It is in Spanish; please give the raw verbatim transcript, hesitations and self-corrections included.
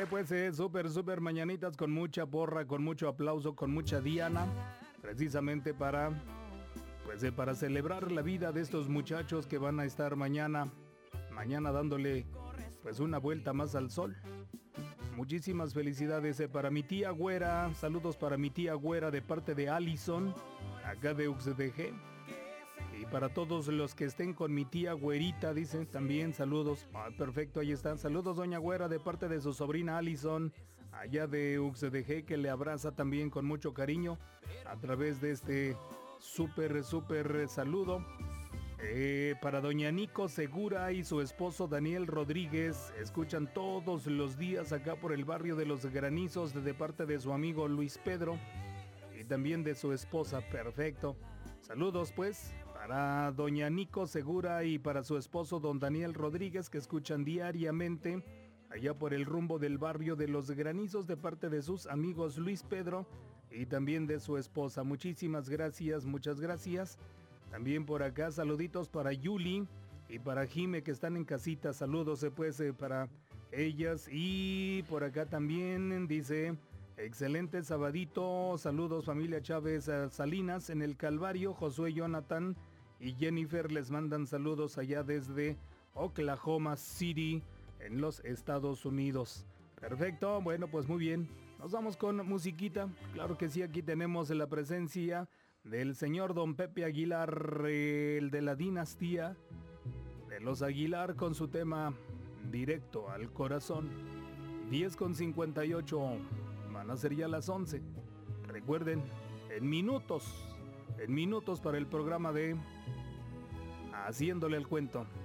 Ándale pues, eh, súper, súper mañanitas con mucha porra, con mucho aplauso, con mucha diana, precisamente para, pues eh, para celebrar la vida de estos muchachos que van a estar mañana, mañana dándole pues una vuelta más al sol. Muchísimas felicidades eh, para mi tía Güera, saludos para mi tía Güera de parte de Allison, acá de U X D G. Y para todos los que estén con mi tía Güerita, dicen también saludos. Ah, perfecto, ahí están. Saludos, doña Güera, de parte de su sobrina Allison, allá de U X D G, que le abraza también con mucho cariño a través de este súper, súper saludo. Eh, para doña Nico Segura y su esposo Daniel Rodríguez, escuchan todos los días acá por el barrio de Los Granizos, de parte de su amigo Luis Pedro y también de su esposa. Perfecto. Saludos pues para doña Nico Segura y para su esposo don Daniel Rodríguez, que escuchan diariamente allá por el rumbo del barrio de Los Granizos, de parte de sus amigos Luis Pedro y también de su esposa. Muchísimas gracias, muchas gracias. También por acá saluditos para Yuli y para Jime, que están en casita. Saludos pues eh, para ellas. Y por acá también dice: excelente sabadito, saludos familia Chávez Salinas en el Calvario. Josué, Jonathan y Jennifer les mandan saludos allá desde Oklahoma City en los Estados Unidos. Perfecto, bueno pues muy bien, nos vamos con musiquita. Claro que sí, aquí tenemos la presencia del señor don Pepe Aguilar, el de la dinastía de los Aguilar, con su tema Directo al Corazón. Diez con cincuenta y ocho. Van a ser ya las once. Recuerden, en minutos, en minutos para el programa de Haciéndole el Cuento.